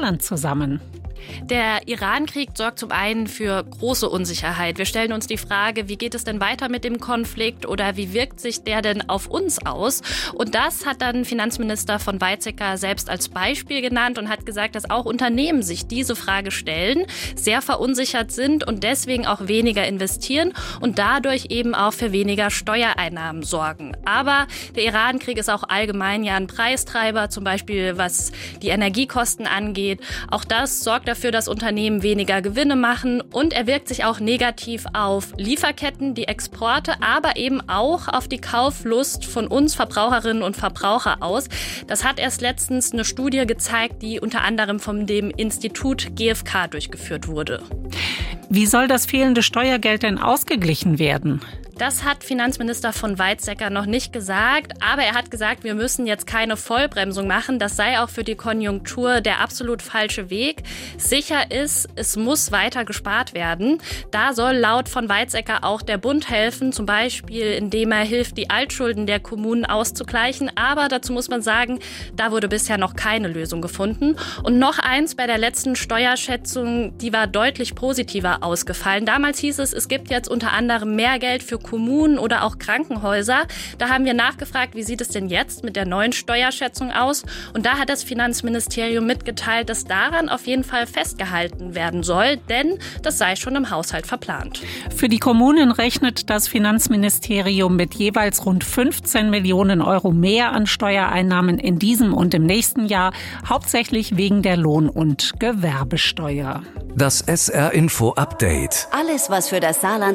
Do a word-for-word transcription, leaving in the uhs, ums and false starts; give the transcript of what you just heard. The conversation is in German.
Saarland zusammen? Der Iran-Krieg sorgt zum einen für große Unsicherheit. Wir stellen uns die Frage, wie geht es denn weiter mit dem Konflikt oder wie wirkt sich der denn auf uns aus? Und das hat dann Finanzminister von Weizsäcker selbst als Beispiel genannt und hat gesagt, dass auch Unternehmen sich diese Frage stellen, sehr verunsichert sind und deswegen auch weniger investieren und dadurch eben auch für weniger Steuereinnahmen sorgen. Aber der Iran-Krieg ist auch allgemein ja ein Preistreiber, zum Beispiel was die Energiekosten angeht. Auch das sorgt dafür, dass Unternehmen weniger Gewinne machen und er wirkt sich auch negativ auf Lieferketten, die Exporte, aber eben auch auf die Kauflust von uns Verbraucherinnen und Verbraucher aus. Das hat erst letztens eine Studie gezeigt, die unter anderem von dem Institut G f K durchgeführt wurde. Wie soll das fehlende Steuergeld denn ausgeglichen werden? Das hat Finanzminister von Weizsäcker noch nicht gesagt, aber er hat gesagt, wir müssen jetzt keine Vollbremsung machen. Das sei auch für die Konjunktur der absolut falsche Weg. Sicher ist, es muss weiter gespart werden. Da soll laut von Weizsäcker auch der Bund helfen, zum Beispiel indem er hilft, die Altschulden der Kommunen auszugleichen. Aber dazu muss man sagen, da wurde bisher noch keine Lösung gefunden. Und noch eins, bei der letzten Steuerschätzung, die war deutlich positiver ausgefallen. Damals hieß es, es gibt jetzt unter anderem mehr Geld für Kommunen oder auch Krankenhäuser. Da haben wir nachgefragt, wie sieht es denn jetzt mit der neuen Steuerschätzung aus? Und da hat das Finanzministerium mitgeteilt, dass daran auf jeden Fall festgehalten werden soll, denn das sei schon im Haushalt verplant. Für die Kommunen rechnet das Finanzministerium mit jeweils rund fünfzehn Millionen Euro mehr an Steuereinnahmen in diesem und im nächsten Jahr, hauptsächlich wegen der Lohn- und Gewerbesteuer. Das S R Info Update. Alles, was für das Saarland